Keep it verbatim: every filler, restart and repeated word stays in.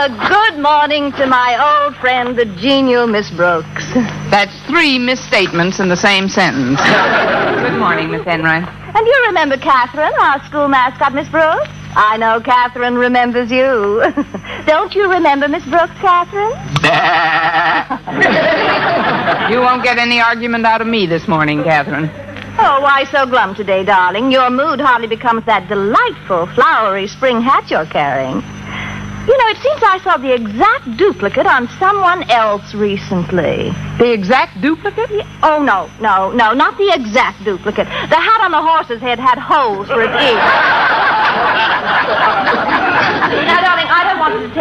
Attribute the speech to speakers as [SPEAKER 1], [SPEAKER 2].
[SPEAKER 1] a good morning to my old friend, the genial Miss Brooks.
[SPEAKER 2] That's three misstatements in the same sentence. Good morning, Miss Enright.
[SPEAKER 1] And you remember Catherine, our school mascot, Miss Brooks? I know Catherine remembers you. Don't you remember Miss Brooks, Catherine?
[SPEAKER 2] You won't get any argument out of me this morning, Catherine.
[SPEAKER 1] Oh, why so glum today, darling? Your mood hardly becomes that delightful, flowery spring hat you're carrying. You know, it seems I saw the exact duplicate on someone else recently.
[SPEAKER 2] The exact duplicate?
[SPEAKER 1] Yeah. Oh, no, no, no, not the exact duplicate. The hat on the horse's head had holes for its ears. Now, darling, I don't want to